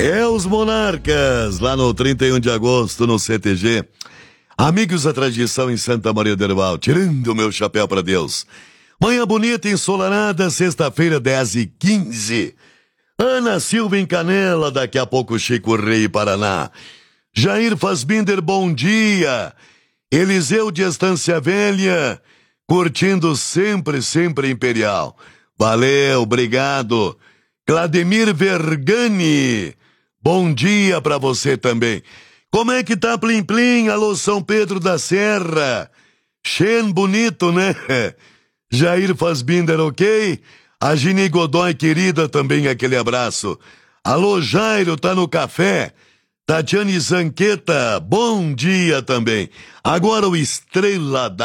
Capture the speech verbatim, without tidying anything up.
É os Monarcas, lá no trinta e um de agosto, no C T G. Amigos da tradição em Santa Maria do Herval, tirando o meu chapéu pra Deus. Manhã bonita, ensolarada, sexta-feira, dez e quinze. Ana Silva em Canela, daqui a pouco Chico Rei, Paraná. Jair Fassbinder, bom dia. Eliseu de Estância Velha, curtindo sempre, sempre Imperial. Valeu, obrigado. Clademir Vergani, bom dia pra você também. Como é que tá Plim Plim? Alô, São Pedro da Serra. Xen bonito, né? Jair Fassbinder, ok? A Gini Godoy, querida, também aquele abraço. Alô, Jairo, tá no café? Tatiane Zanqueta, bom dia também. Agora o Estrela da